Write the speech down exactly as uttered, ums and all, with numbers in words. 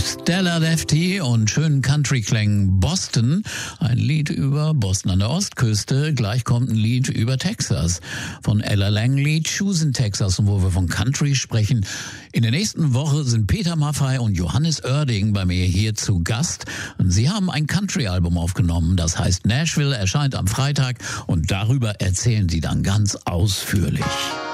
Stella Lefty und schönen Country-Klängen Boston. Ein Lied über Boston an der Ostküste. Gleich kommt ein Lied über Texas von Ella Langley, Choose in Texas. Und wo wir von Country sprechen, in der nächsten Woche sind Peter Maffay und Johannes Oerding bei mir hier zu Gast. Und sie haben ein Country-Album aufgenommen, das heißt Nashville, erscheint am Freitag und darüber erzählen sie dann ganz ausführlich.